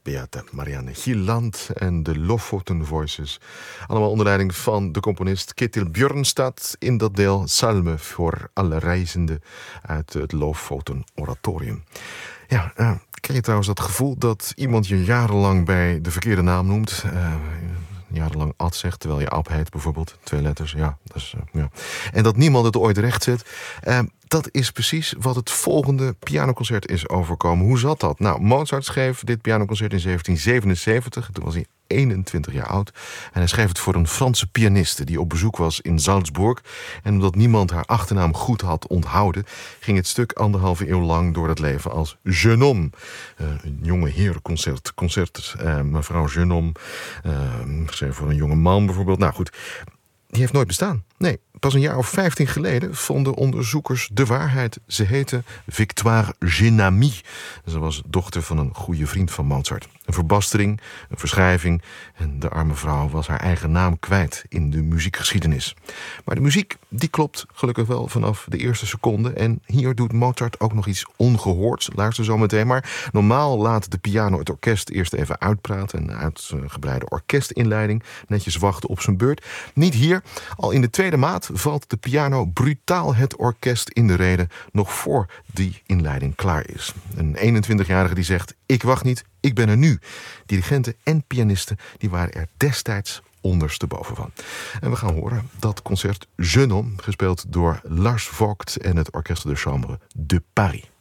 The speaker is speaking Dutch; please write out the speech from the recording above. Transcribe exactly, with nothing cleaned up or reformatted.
Beate Marianne Gieland en de Lofoten Voices. Allemaal onder leiding van de componist Ketil Björnstad in dat deel Salme voor alle reizenden uit het Lofoten Oratorium. Ja, uh, ken je trouwens dat gevoel dat iemand je jarenlang bij de verkeerde naam noemt? Uh, jarenlang Ad zegt, terwijl je Ab heet bijvoorbeeld. Twee letters, ja. Dat is, uh, ja. En dat niemand het ooit recht zet. Uh, dat is precies wat het volgende pianoconcert is overkomen. Hoe zat dat? Nou, Mozart schreef dit pianoconcert in zeventien zevenenzeventig. Toen was hij eenentwintig jaar oud. En hij schreef het voor een Franse pianiste die op bezoek was in Salzburg. En omdat niemand haar achternaam goed had onthouden, ging het stuk anderhalve eeuw lang door het leven als Jeune homme. Uh, een jonge heer concert. concert uh, mevrouw Jeune homme. Uh, geschreven voor een jonge man bijvoorbeeld. Nou goed, die heeft nooit bestaan. Nee, pas een jaar of vijftien geleden vonden onderzoekers de waarheid. Ze heette Victoire Genami. Ze was dochter van een goede vriend van Mozart. Een verbastering, een verschrijving. En de arme vrouw was haar eigen naam kwijt in de muziekgeschiedenis. Maar de muziek, die klopt gelukkig wel vanaf de eerste seconde. En hier doet Mozart ook nog iets ongehoords. Luister zo meteen. Maar normaal laat de piano het orkest eerst even uitpraten. Een uitgebreide orkestinleiding. Netjes wachten op zijn beurt. Niet hier. Al in de tweede maat valt de piano brutaal het orkest in de rede, nog voor die inleiding klaar is. Een eenentwintigjarige die zegt, ik wacht niet, ik ben er nu. Dirigenten en pianisten die waren er destijds ondersteboven van. En we gaan horen dat concert Jeune homme, gespeeld door Lars Vogt en het Orchestre de Chambre de Paris.